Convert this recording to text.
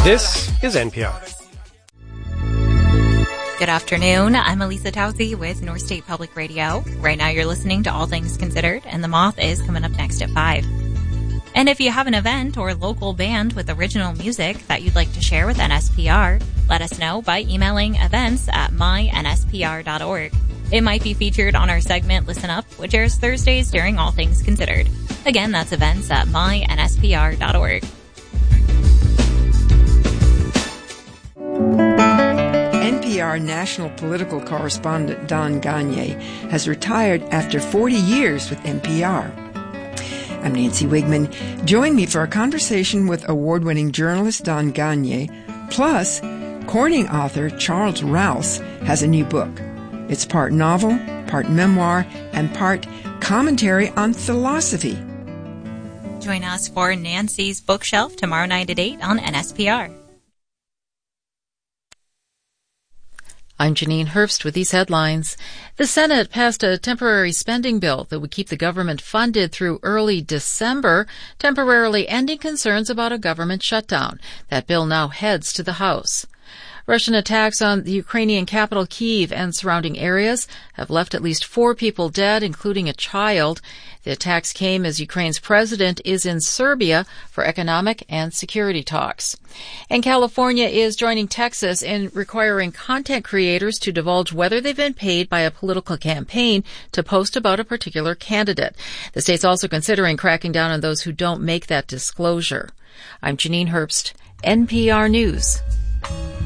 This is NPR. Good afternoon. I'm Elisa Tausi with North State Public Radio. Right now you're listening to All Things Considered, and The Moth is coming up next at 5. And if you have an event or local band with original music that you'd like to share with NSPR, let us know by emailing events@mynspr.org. It might be featured on our segment Listen Up, which airs Thursdays during All Things Considered. Again, that's events@mynspr.org. NPR national political correspondent Don Gagné has retired after 40 years with NPR. I'm Nancy Wigman. Join me for a conversation with award-winning journalist Don Gagné. Plus, Corning author Charles Rouse has a new book. It's part novel, part memoir, and part commentary on philosophy. Join us for Nancy's Bookshelf tomorrow night at 8 on NSPR. I'm Janine Herbst with these headlines. The Senate passed a temporary spending bill that would keep the government funded through early December, temporarily ending concerns about a government shutdown. That bill now heads to the House. Russian attacks on the Ukrainian capital Kyiv and surrounding areas have left at least 4 people dead, including a child. The attacks came as Ukraine's president is in Serbia for economic and security talks. And California is joining Texas in requiring content creators to divulge whether they've been paid by a political campaign to post about a particular candidate. The state's also considering cracking down on those who don't make that disclosure. I'm Janine Herbst, NPR News.